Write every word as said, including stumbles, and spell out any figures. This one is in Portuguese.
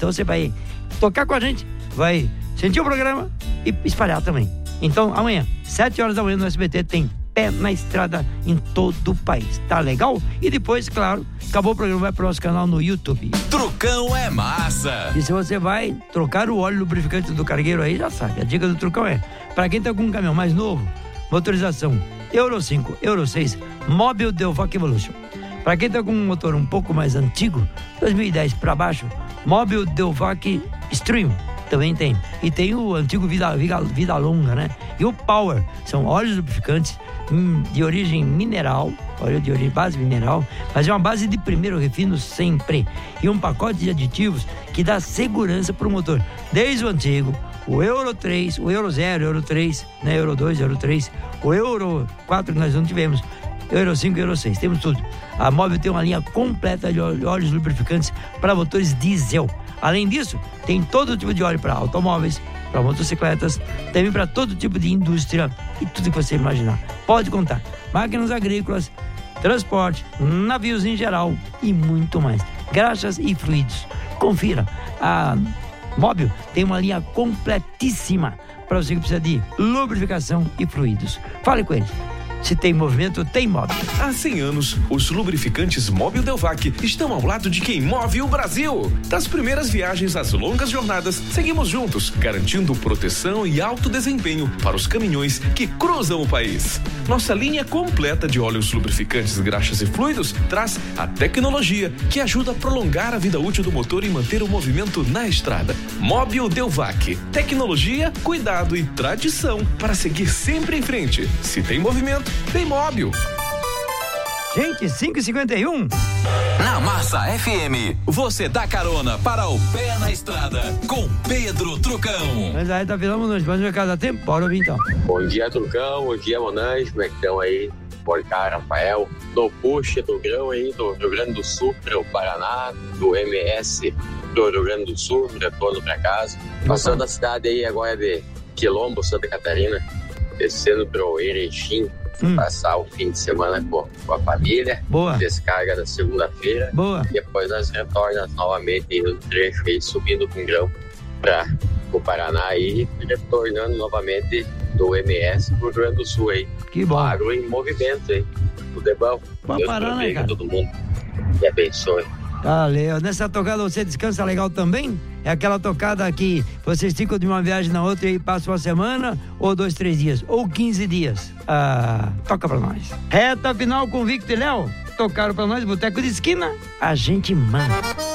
Então você vai tocar com a gente, vai sentir o programa e espalhar também. Então, amanhã, sete horas da manhã no S B T, tem Pé na Estrada em todo o país. Tá legal? E depois, claro, acabou o programa, vai pro nosso canal no YouTube. Trucão é massa! E se você vai trocar o óleo lubrificante do cargueiro aí, já sabe. A dica do Trucão é, para quem tá com um caminhão mais novo, motorização Euro cinco, Euro seis, Mobil Delvac Evolution. Para quem tá com um motor um pouco mais antigo, dois mil e dez para baixo, Mobil Delvac Stream também tem. E tem o antigo Vida, Vida, Vida Longa, né? E o Power, são óleos lubrificantes hum, de origem mineral, óleo de origem base mineral, mas é uma base de primeiro refino sempre. E um pacote de aditivos que dá segurança para o motor. Desde o antigo, o Euro três, o Euro zero, Euro três, né? Euro dois, Euro três, o Euro quatro que nós não tivemos, Euro cinco e Euro seis, temos tudo. A Mobil tem uma linha completa de óleos lubrificantes para motores diesel. Além disso, tem todo tipo de óleo para automóveis, para motocicletas, também para todo tipo de indústria e tudo que você imaginar. Pode contar. Máquinas agrícolas, transporte, navios em geral e muito mais. Graxas e fluidos. Confira. A Mobil tem uma linha completíssima para você que precisa de lubrificação e fluidos. Fale com eles. Se tem movimento, tem Mobil. Há cem anos, os lubrificantes Mobil Delvac estão ao lado de quem move o Brasil. Das primeiras viagens às longas jornadas, seguimos juntos, garantindo proteção e alto desempenho para os caminhões que cruzam o país. Nossa linha completa de óleos lubrificantes, graxas e fluidos traz a tecnologia que ajuda a prolongar a vida útil do motor e manter o movimento na estrada. Mobil Delvac. Tecnologia, cuidado e tradição para seguir sempre em frente. Se tem movimento, tem Mobil. Gente, cinco e cinquenta e um. Na Massa F M, você dá carona para o Pé na Estrada com Pedro Trucão. Mas aí tá virando noite, mas no mercado dá tempo? Bora ouvir então. Bom dia, Trucão. Bom dia, Monange. Como é que estão aí? Policar, Rafael, do Puxa, do Grão aí, do Rio Grande do Sul, do Paraná, do M S do Rio Grande do Sul, retorno pra casa. Passando a cidade aí agora de Quilombo, Santa Catarina, descendo pro Erechim. Hum. Passar o fim de semana com, com a família. Boa. Descarga na segunda-feira. Boa. Depois nós retornamos novamente no trecho aí, subindo com grão para o Paraná aí, retornando novamente do M S pro Rio Grande do Sul aí. Que bom. Agro em movimento aí. Tudo é bom. Bom, Deus Paraná, proteja cara. todo mundo e abençoe. Valeu. Nessa tocada você descansa legal também? É aquela tocada que vocês ficam de uma viagem na outra e passam uma semana, ou dois, três dias, ou quinze dias. Ah, toca pra nós. Reta final com Victor e Léo. Tocaram pra nós, Boteco de Esquina. A gente manda.